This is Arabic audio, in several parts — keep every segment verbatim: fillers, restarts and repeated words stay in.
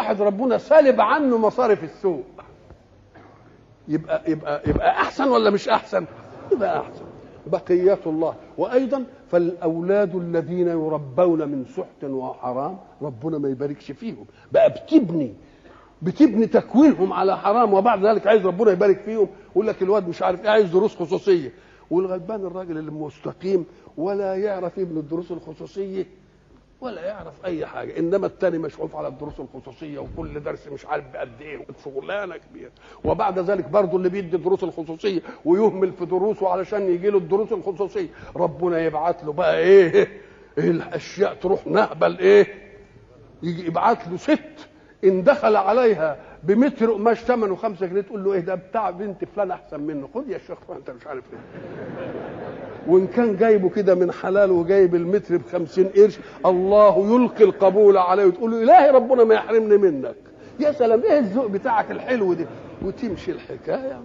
واحد ربنا سالب عنه مصارف السوق، يبقى يبقى يبقى احسن ولا مش احسن؟ يبقى احسن. بقية الله. وايضا فالاولاد الذين يربون من سحت وحرام ربنا ما يباركش فيهم، بقى بتبني بتبني تكوينهم على حرام، وبعد ذلك عايز ربنا يبارك فيهم، يقول لك الواد مش عارف ايه عايز دروس خصوصيه، والغلبان الراجل اللي مستقيم ولا يعرف ابن الدروس الخصوصيه ولا يعرف اي حاجه، انما الثاني مشغوف على الدروس الخصوصيه وكل درس مش عارف بقد ايه، شغلانه كبيره. وبعد ذلك برضه اللي بيدي الدروس الخصوصيه ويهمل في دروسه علشان يجي له الدروس الخصوصيه، ربنا يبعت له بقى ايه, إيه الاشياء تروح نهبل ايه، يجي يبعت له ست ان دخل عليها بمتر قماش ثمنه خمسة جنيه تقول له ايه ده بتاع بنت فلان احسن منه، خد يا شيخ انت مش عارف ايه. وان كان جايبه كده من حلال وجايب المتر بخمسين قرش، الله يلقي القبول عليه وتقول له الهي ربنا ما يحرمني منك. يا سلام ايه الذوق بتاعك الحلو ده، وتمشي الحكايه.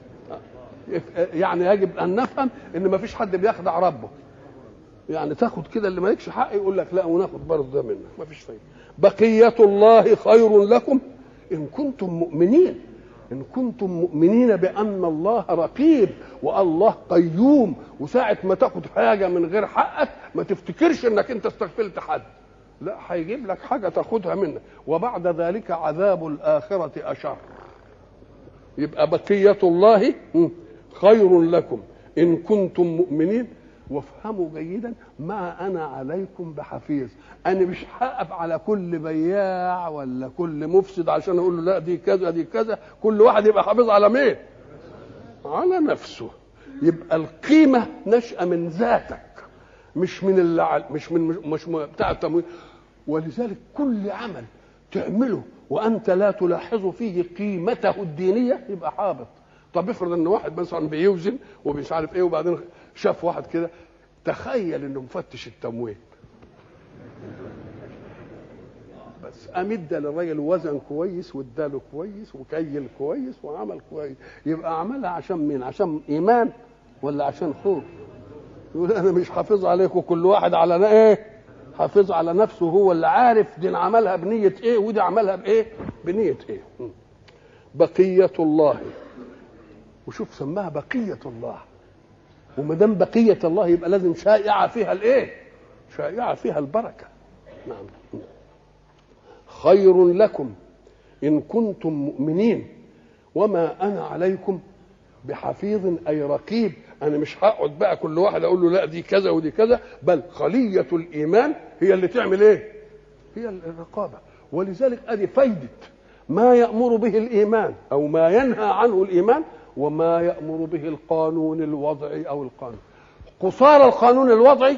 يعني يجب ان نفهم ان ما فيش حد بيخدع ربه، يعني تاخد كده اللي مالكش حق يقول لك لا وناخد برضه ده منك، ما فيش فايده. بقيه الله خير لكم ان كنتم مؤمنين، إن كنتم مؤمنين بأن الله رقيب والله قيوم، وساعة ما تاخد حاجة من غير حقك ما تفتكرش إنك أنت استغفلت حد، لا هيجيب لك حاجة تاخدها منك، وبعد ذلك عذاب الآخرة أشر. يبقى بقية الله خير لكم إن كنتم مؤمنين. وافهموا جيدا ما أنا عليكم بحفيظ، أنا مش هقف على كل بياع ولا كل مفسد عشان أقول له لا دي كذا دي كذا، كل واحد يبقى حافظ على مين؟ على نفسه. يبقى القيمة نشأة من ذاتك مش من اللي مش من مش بتاع التمويل. ولذلك كل عمل تعمله وأنت لا تلاحظ فيه قيمته الدينية يبقى حابط. طب افرض ان واحد مثلا بيوزن ومش عارف ايه وبعدين شاف واحد كده، تخيل انه مفتش التموين بس قام ادى للراجل وزن كويس واداله كويس وكيل كويس وعمل كويس، يبقى عملها عشان مين؟ عشان ايمان ولا عشان خوف؟ يقول انا مش حافظ عليكم، كل واحد على ايه؟ حافظ على نفسه، هو اللي عارف دي عملها بنيه ايه ودي عملها بايه؟ بنيه ايه. بقيه الله، وشوف سماها بقيه الله، وما دام بقيه الله يبقى لازم شائعه فيها الايه؟ شائعه فيها البركه. نعم. خير لكم ان كنتم مؤمنين وما انا عليكم بحفيظ، اي رقيب. انا مش هقعد بقى كل واحد اقول له لا دي كذا ودي كذا، بل خليه الايمان هي اللي تعمل ايه؟ هي الرقابه. ولذلك ادي فايده ما يامر به الايمان او ما ينهى عنه الايمان وما يامر به القانون الوضعي او القانون. قصار القانون الوضعي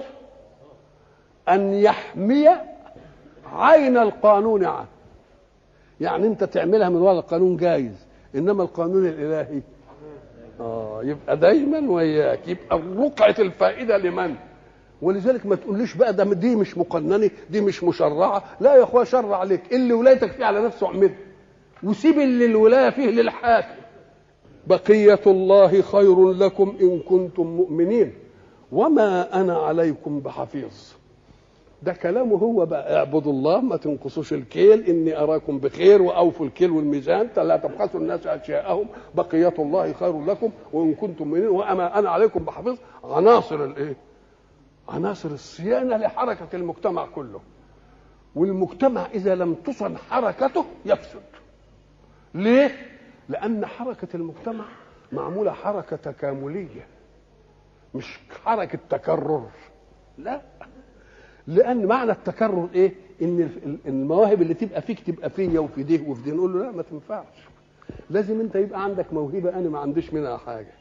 ان يحمي عين القانون عنه، يعني انت تعملها من وراء القانون جايز، انما القانون الالهي اه يبقى دايما وياك، يبقى رقعه الفائده لمن؟ ولذلك ما تقوليش بقى ده دي مش مقننه دي مش مشرعه، لا يا اخويا شرع عليك، اللي ولايتك فيه على نفسه اعمله وسيب اللي الولايه فيه للحاكم. بقيه الله خير لكم ان كنتم مؤمنين وما انا عليكم بحفيظ. ده كلامه هو بقى، اعبدوا الله ما تنقصوش الكيل اني اراكم بخير واوفوا الكيل والميزان لا تبخسوا الناس اشياءهم. بقيه الله خير لكم وان كنتم مؤمنين وما انا عليكم بحفيظ. عناصر الايه؟ عناصر الصيانه لحركه المجتمع كله، والمجتمع اذا لم تصن حركته يفسد. ليه؟ لان حركه المجتمع معموله حركه تكامليه مش حركه تكرر، لا، لان معنى التكرر ايه؟ ان المواهب اللي تبقى فيك تبقى فيا وفي ده وفي ده، نقول له لا ما تنفعش، لازم انت يبقى عندك موهبه انا ما عنديش منها حاجه،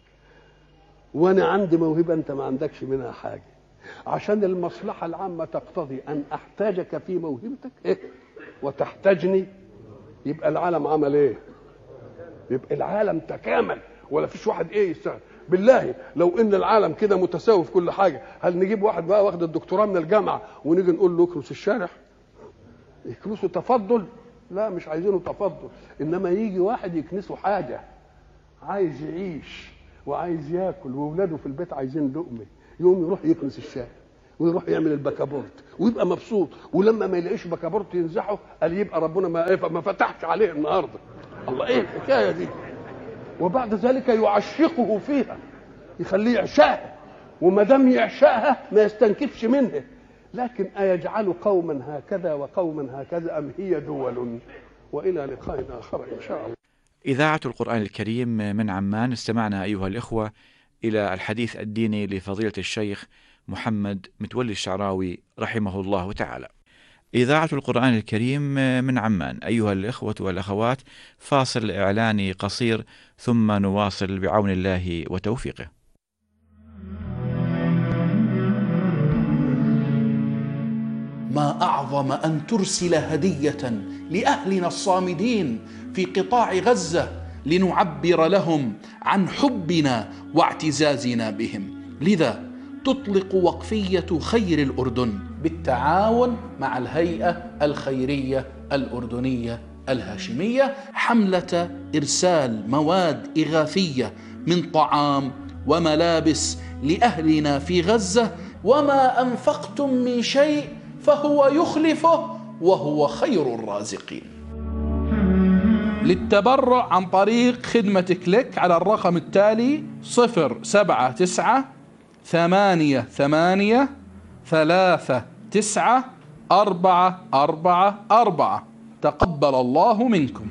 وانا عندي موهبه انت ما عندكش منها حاجه، عشان المصلحه العامه تقتضي ان احتاجك في موهبتك إيه؟ وتحتاجني، يبقى العالم عمل ايه؟ يبقى العالم تكامل، ولا فيش واحد ايه يستغل. بالله لو ان العالم كده متساوي في كل حاجه، هل نجيب واحد بقى واخد الدكتوراه من الجامعه ونيجي نقول له اكرس الشارع؟ يكنسه تفضل؟ لا مش عايزينه تفضل، انما يجي واحد يكنسه حاجه، عايز يعيش وعايز ياكل واولاده في البيت عايزين لقمه، يقوم يروح يكنس الشارع. ويروح يعمل البكابورت ويبقى مبسوط، ولما ما يلاقيش بكابورت ينزحه قال يبقى ربنا ما ما فتحش عليه النهارده. الله ايه الحكايه دي؟ وبعد ذلك يعشقه فيها، يخليه يعشقها، وما دام يعشقها ما يستنكفش منها. لكن أيجعل قوما هكذا وقوما هكذا أم هي دول؟ وإلى لقاء آخر إن شاء الله. إذاعة القرآن الكريم من عمان. استمعنا أيها الإخوة إلى الحديث الديني لفضيلة الشيخ محمد متولي الشعراوي رحمه الله تعالى. إذاعة القرآن الكريم من عمان. أيها الإخوة والأخوات، فاصل إعلاني قصير ثم نواصل بعون الله وتوفيقه. ما أعظم أن ترسل هدية لأهلنا الصامدين في قطاع غزة لنعبر لهم عن حبنا واعتزازنا بهم. لذا تطلق وقفية خير الأردن بالتعاون مع الهيئة الخيرية الأردنية الهاشمية حملة إرسال مواد إغاثية من طعام وملابس لأهلنا في غزة. وما أنفقتم من شيء فهو يخلفه وهو خير الرازقين. للتبرع عن طريق خدمة كليك على الرقم التالي صفر سبعة تسعة ثمانية ثمانية ثلاثة تسعة أربعة أربعة أربعة. تقبل الله منكم.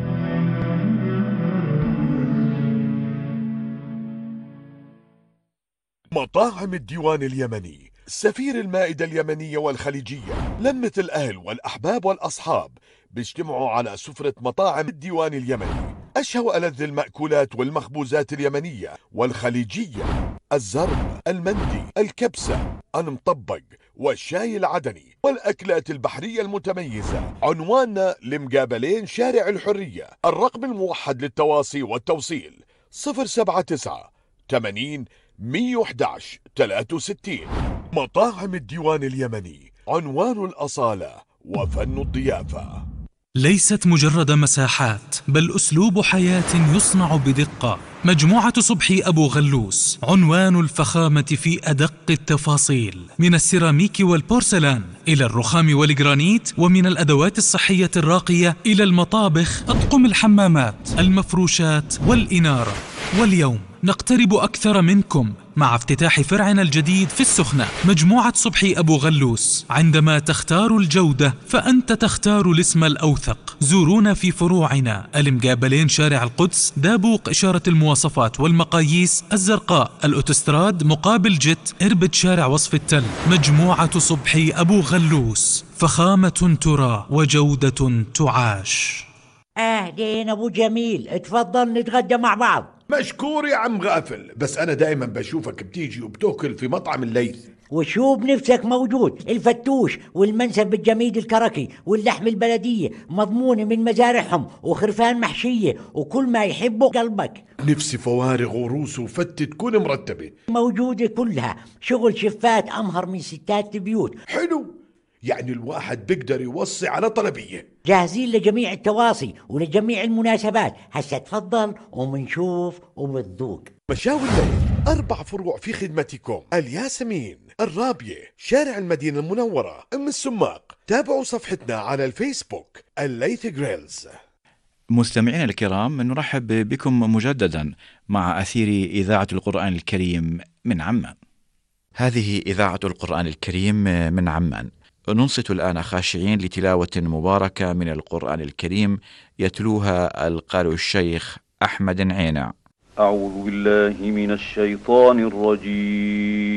مطاعم الديوان اليمني، سفير المائدة اليمنية والخليجية، لمة الأهل والأحباب والأصحاب بيجتمعوا على سفرة مطاعم الديوان اليمني. أشهى وألذ المأكولات والمخبوزات اليمنية والخليجية: الزرب، المندي، الكبسة، المطبق، والشاي العدني، والأكلات البحرية المتميزة. عنواننا لمقابلين شارع الحرية. الرقم الموحد للتواصي والتوصيل صفر سبعة تسعة ثمانين مية وأحد عشر ثلاثة وستين. مطاعم الديوان اليمني، عنوان الأصالة وفن الضيافة. ليست مجرد مساحات، بل أسلوب حياة يصنع بدقة. مجموعة صبحي أبو غلوس، عنوان الفخامة في أدق التفاصيل، من السيراميك والبورسلان إلى الرخام والجرانيت، ومن الأدوات الصحية الراقية إلى المطابخ، أطقم الحمامات، المفروشات والإنارة. واليوم نقترب أكثر منكم مع افتتاح فرعنا الجديد في السخنة. مجموعة صبحي أبو غلوس، عندما تختار الجودة فأنت تختار الاسم الأوثق. زورونا في فروعنا المقابلين شارع القدس، دابوق إشارة المواصفات والمقاييس الزرقاء، الأوتوستراد مقابل جت، إربد شارع وصف التل. مجموعة صبحي أبو غلوس، فخامة ترى وجودة تعاش. أهلين أبو جميل، اتفضل نتغدى مع بعض. مشكور يا عم غافل، بس أنا دائما بشوفك بتيجي وبتاكل في مطعم الليث. وشو بنفسك موجود، الفتوش والمنسف بالجميد الكركي واللحم البلدية مضمونة من مزارعهم، وخرفان محشية، وكل ما يحبه قلبك. نفسي فوارغ وروس وفتة تكون مرتبة موجودة كلها، شغل شفات أمهر من ستات البيوت. حلو، يعني الواحد بيقدر يوصي على طلبية. جاهزين لجميع التواصي ولجميع المناسبات. هسا تفضل ومنشوف وبتذوق. مشاوي الليل، أربع فروع في خدمتكم: الياسمين، الرابية، شارع المدينة المنورة، أم السماق. تابعوا صفحتنا على الفيسبوك الليث جريلز. مستمعينا الكرام، نرحب بكم مجددا مع أثير إذاعة القرآن الكريم من عمان. هذه إذاعة القرآن الكريم من عمان. ننصت الآن خاشعين لتلاوة مباركة من القرآن الكريم يتلوها القارئ الشيخ أحمد عينع. أعوذ بالله من الشيطان الرجيم.